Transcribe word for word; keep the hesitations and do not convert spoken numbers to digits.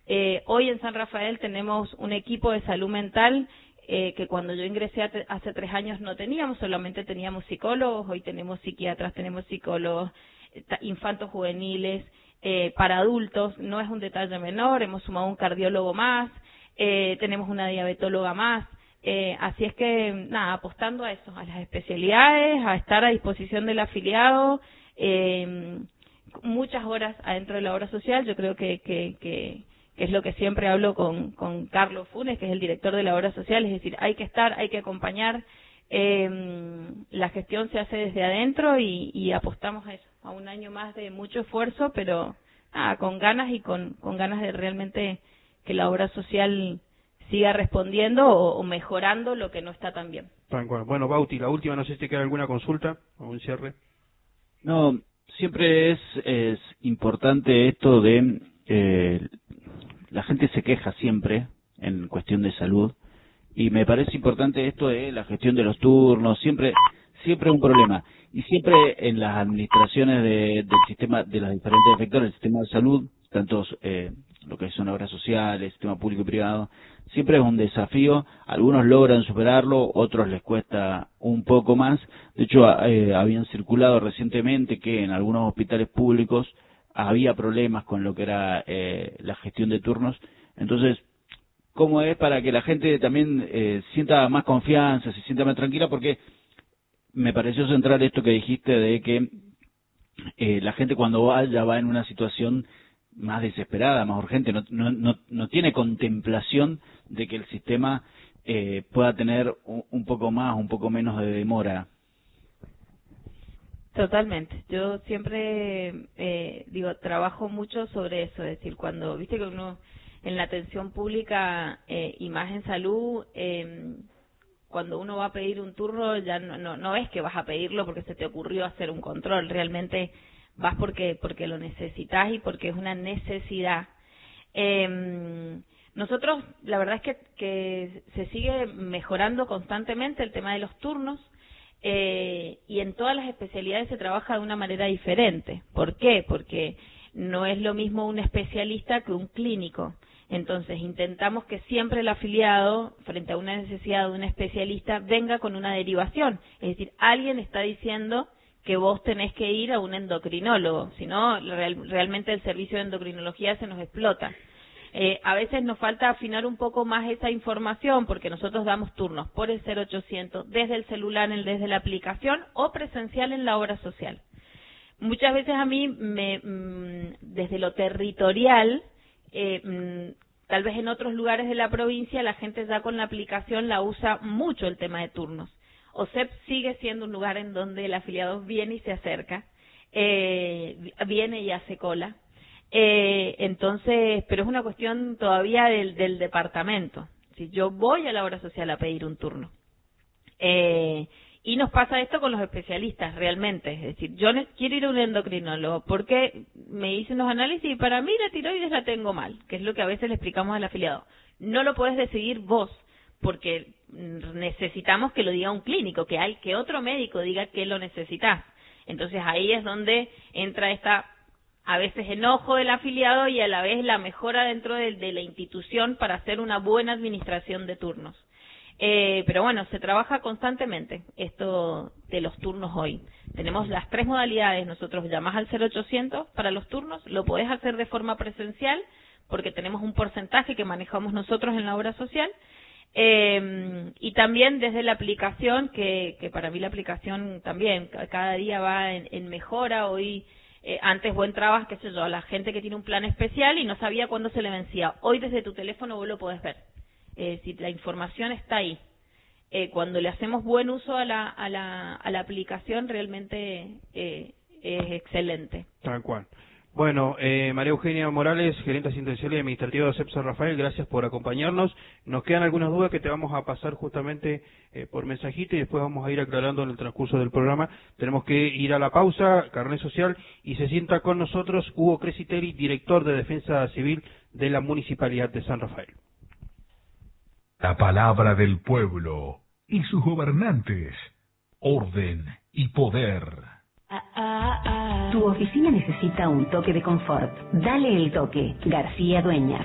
Eh, hoy en San Rafael tenemos un equipo de salud mental eh, que cuando yo ingresé hace tres años no teníamos, solamente teníamos psicólogos, hoy tenemos psiquiatras, tenemos psicólogos infantos juveniles, eh, para adultos, no es un detalle menor, hemos sumado un cardiólogo más, eh, tenemos una diabetóloga más, eh, así es que, nada, apostando a eso, a las especialidades, a estar a disposición del afiliado, eh, muchas horas adentro de la obra social, yo creo que, que, que, que es lo que siempre hablo con, con Carlos Funes, que es el director de la obra social, es decir, hay que estar, hay que acompañar, eh, la gestión se hace desde adentro y, y apostamos a eso, a un año más de mucho esfuerzo, pero ah, con ganas y con, con ganas de realmente que la obra social siga respondiendo o, o mejorando lo que no está tan bien. Bueno, Bauti, la última, no sé si te queda alguna consulta o un cierre. No, siempre es, es importante esto de, eh, la gente se queja siempre en cuestión de salud, y me parece importante esto de la gestión de los turnos, siempre siempre un problema. Y siempre en las administraciones de, del sistema, de los diferentes efectores del sistema de salud, tanto eh, lo que son obras sociales, sistema público y privado, siempre es un desafío. Algunos logran superarlo, otros les cuesta un poco más. De hecho, eh, habían circulado recientemente que en algunos hospitales públicos había problemas con lo que era eh, la gestión de turnos. Entonces, ¿cómo es para que la gente también eh, sienta más confianza, se sienta más tranquila? Porque me pareció central esto que dijiste de que eh, la gente cuando va ya va en una situación más desesperada, más urgente, no, no, no, no tiene contemplación de que el sistema eh, pueda tener un, un poco más, un poco menos de demora. Totalmente. Yo siempre eh, digo, trabajo mucho sobre eso, es decir, cuando, viste que uno en la atención pública eh, y más en salud, eh, cuando uno va a pedir un turno, ya no, no, no es que vas a pedirlo porque se te ocurrió hacer un control, realmente vas porque porque lo necesitas y porque es una necesidad. Eh, nosotros, la verdad es que, que se sigue mejorando constantemente el tema de los turnos, eh, y en todas las especialidades se trabaja de una manera diferente. ¿Por qué? Porque no es lo mismo un especialista que un clínico. Entonces, intentamos que siempre el afiliado, frente a una necesidad de un especialista, venga con una derivación. Es decir, alguien está diciendo que vos tenés que ir a un endocrinólogo, si no, real, realmente el servicio de endocrinología se nos explota. Eh, a veces nos falta afinar un poco más esa información, porque nosotros damos turnos por el cero ochocientos, desde el celular, desde la aplicación, o presencial en la obra social. Muchas veces a mí, me, desde lo territorial, Eh, tal vez en otros lugares de la provincia la gente ya con la aplicación la usa mucho el tema de turnos. O S E P sigue siendo un lugar en donde el afiliado viene y se acerca, eh, viene y hace cola. Eh, entonces, pero es una cuestión todavía del, del departamento. Si yo voy a la obra social a pedir un turno. Eh, Y nos pasa esto con los especialistas, realmente. Es decir, yo quiero ir a un endocrinólogo porque me dicen los análisis y para mí la tiroides la tengo mal, que es lo que a veces le explicamos al afiliado. No lo puedes decidir vos, porque necesitamos que lo diga un clínico, que hay que otro médico diga que lo necesitas. Entonces ahí es donde entra esta, a veces, enojo del afiliado y a la vez la mejora dentro de, de la institución para hacer una buena administración de turnos. Eh, pero bueno, se trabaja constantemente esto de los turnos hoy. Tenemos las tres modalidades. Nosotros llamás al cero ochocientos para los turnos, lo podés hacer de forma presencial porque tenemos un porcentaje que manejamos nosotros en la obra social, eh, y también desde la aplicación, que, que para mí la aplicación también cada día va en, en mejora. Hoy, eh, antes vos entrabas, qué sé yo, a la gente que tiene un plan especial y no sabía cuándo se le vencía. Hoy desde tu teléfono vos lo podés ver. Es decir, la información está ahí. Eh, cuando le hacemos buen uso a la, a la, a la aplicación, realmente eh, es excelente. Tal cual. Bueno, eh, María Eugenia Morales, gerente asistencial y administrativa de O S E P San Rafael, gracias por acompañarnos. Nos quedan algunas dudas que te vamos a pasar justamente eh, por mensajito y después vamos a ir aclarando en el transcurso del programa. Tenemos que ir a la pausa, carnet social, y se sienta con nosotros Hugo Cresiteri, director de Defensa Civil de la Municipalidad de San Rafael. La palabra del pueblo y sus gobernantes, orden y poder. Tu oficina necesita un toque de confort. Dale el toque. García Dueñas.